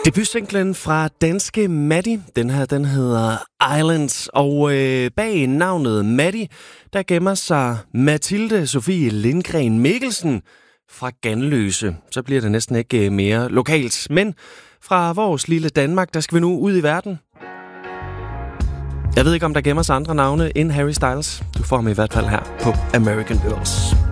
Debutsinglen fra danske Maddie, den hedder Islands, og bag navnet Maddie, der gemmer sig Mathilde Sofie Lindgren Mikkelsen fra Ganløse. Så bliver det næsten ikke mere lokalt, men fra vores lille Danmark, der skal vi nu ud i verden. Jeg ved ikke, om der gemmer sig andre navne end Harry Styles. Du får ham i hvert fald her på American Girls.